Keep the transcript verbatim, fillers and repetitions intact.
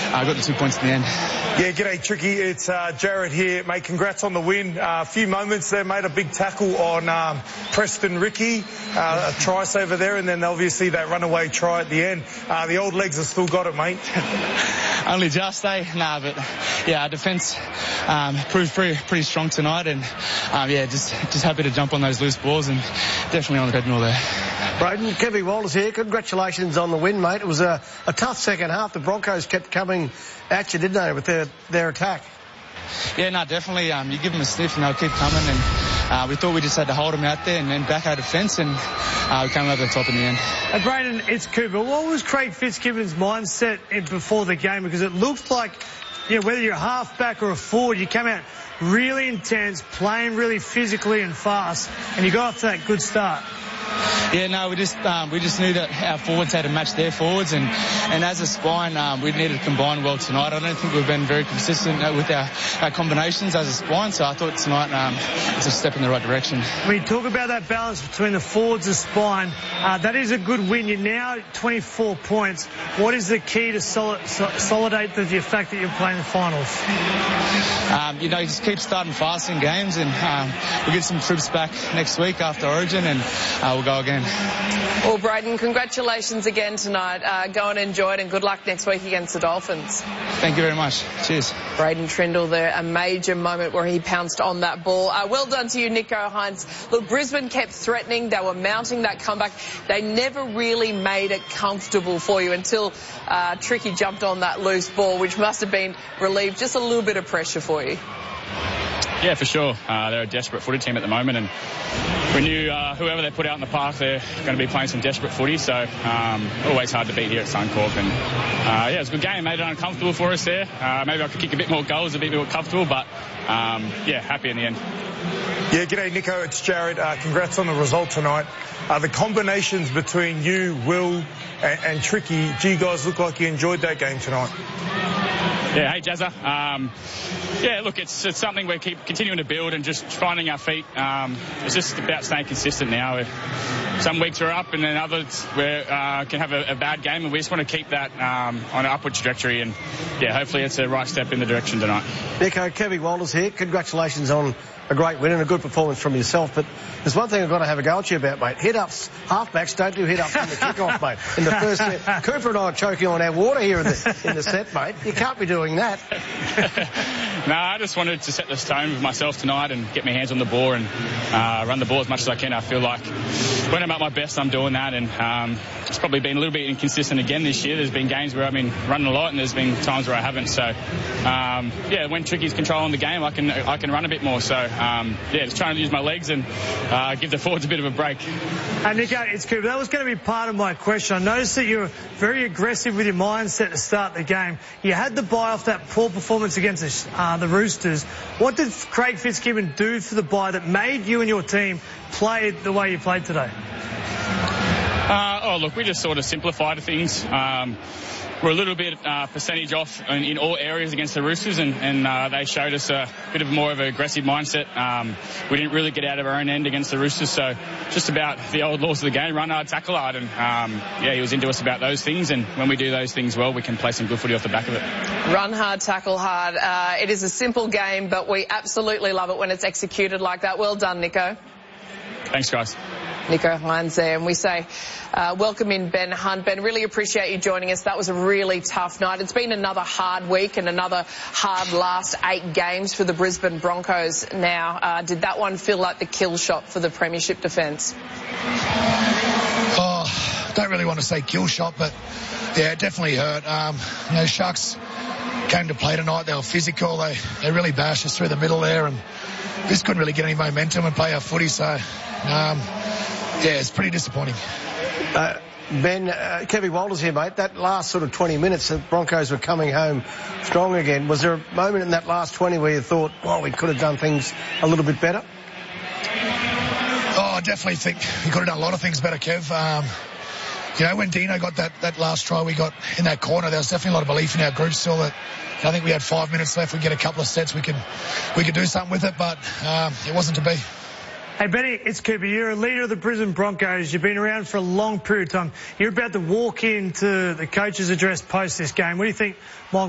uh, got the two points in the end. Yeah, g'day, Tricky. It's uh, Jared here. Mate, congrats on the win. A uh, few moments there, made a big tackle on um, Preston Ricky, uh, a try saver there, and then obviously that runaway try at the end. Uh, the old legs have still got it, mate. Only just, eh? Nah, but yeah, our defence um, proved pretty, pretty strong tonight, and um, yeah, just just happy to jump on those loose balls and definitely on the treadmill there. Braden, Kevin Walters here. Congratulations on the win, mate. It was a, a tough second half. The Broncos kept coming at you, didn't they, with their, their attack? Yeah, no, definitely. Um, you give them a sniff and they'll keep coming, and uh, we thought we just had to hold them out there and then back our defence, and uh, we came over the top in the end. Uh, Braden, it's Cooper. What was Craig Fitzgibbon's mindset in, before the game? Because it looked like, you know, whether you're a half-back or a forward, you come out really intense, playing really physically and fast, and you got off to that good start. Yeah, no, we just um, we just knew that our forwards had to match their forwards, and, and as a spine, um, we needed to combine well tonight. I don't think we've been very consistent uh, with our, our combinations as a spine, so I thought tonight um, was a step in the right direction. When you talk about that balance between the forwards and spine, uh, that is a good win. You're now at twenty-four points. What is the key to solid, solidate the, the fact that you're playing the finals? Um, you know, you just keep starting fast in games, and um, we'll get some troops back next week after Origin, and uh, we'll go again. Well, Braden, congratulations again tonight. Uh, go and enjoy it, and good luck next week against the Dolphins. Thank you very much. Cheers. Braden Trindle there, a major moment where he pounced on that ball. Uh, well done to you, Nicho Hynes. Look, Brisbane kept threatening. They were mounting that comeback. They never really made it comfortable for you until uh, Tricky jumped on that loose ball, which must have been relieved just a little bit of pressure for you. Yeah, for sure. Uh, they're a desperate footy team at the moment, and we knew uh, whoever they put out in the park, they're going to be playing some desperate footy, so um, always hard to beat here at Suncorp. And uh, yeah, it was a good game. Made it uncomfortable for us there. Uh, maybe I could kick a bit more goals, a bit more comfortable, but um, yeah, happy in the end. Yeah, g'day, Nicho. It's Jared. Uh, congrats on the result tonight. Uh, the combinations between you, Will, and, and Tricky, do you guys look like you enjoyed that game tonight? Yeah, hey, Jazza. Um, yeah, look, it's, it's something we keep continuing to build and just finding our feet. Um, it's just about staying consistent now. Some weeks we're up, and then others we uh, can have a, a bad game, and we just want to keep that um, on an upward trajectory. And yeah, hopefully it's the right step in the direction tonight. Nicho, Kevin Walters here. Congratulations on a great win and a good performance from yourself. But there's one thing I've got to have a go at you about, mate. Hit-ups, halfbacks don't do hit-ups in the kick-off, mate. In the first set, Cooper and I are choking on our water here in the, in the set, mate. You can't be doing that. No, I just wanted to set the tone with myself tonight and get my hands on the ball and uh, run the ball as much as I can. I feel like when I'm at my best, I'm doing that, and um, it's probably been a little bit inconsistent again this year. There's been games where I've been running a lot, and there's been times where I haven't. So, um, yeah, when Tricky's controlling the game, I can I can run a bit more. So, um, yeah, just trying to use my legs and uh, give the forwards a bit of a break. Uh, Nicho, it's Cooper. That was going to be part of my question. I noticed that you were very aggressive with your mindset to start the game. You had the bye off that poor performance against the, uh, the Roosters. What did Craig Fitzgibbon do for the bye that made you and your team play the way you played today? Uh, oh, look, we just sort of simplified things. Um, we're a little bit uh, percentage off in, in all areas against the Roosters, and, and uh, they showed us a bit of more of an aggressive mindset. Um, we didn't really get out of our own end against the Roosters, so just about the old laws of the game, run hard, tackle hard, and um, yeah, he was into us about those things, and when we do those things well, we can play some good footy off the back of it. Run hard, tackle hard. Uh, it is a simple game, but we absolutely love it when it's executed like that. Well done, Nicho. Thanks, guys. Nicho Hynes there, and we say uh, welcome in Ben Hunt. Ben, really appreciate you joining us. That was a really tough night. It's been another hard week and another hard last eight games for the Brisbane Broncos now. Uh, did that one feel like the kill shot for the premiership defence? Oh, don't really want to say kill shot, but yeah, it definitely hurt. Um, you know, Sharks came to play tonight. They were physical. They, they really bashed us through the middle there, and just couldn't really get any momentum and play our footy. So, um, yeah, it's pretty disappointing. Uh, Ben, uh, Kevin Walters here, mate. That last sort of twenty minutes, the Broncos were coming home strong again. Was there a moment in that last twenty where you thought, well, we could have done things a little bit better? Oh, I definitely think we could have done a lot of things better, Kev. Um, you know, when Dino got that, that last try we got in that corner, there was definitely a lot of belief in our group still that I think we had five minutes left. We get a couple of sets, we could we could do something with it, but um, it wasn't to be. Hey, Benny, it's Cooper. You're a leader of the Brisbane Broncos. You've been around for a long period of time. You're about to walk into the coach's address post this game. What do you think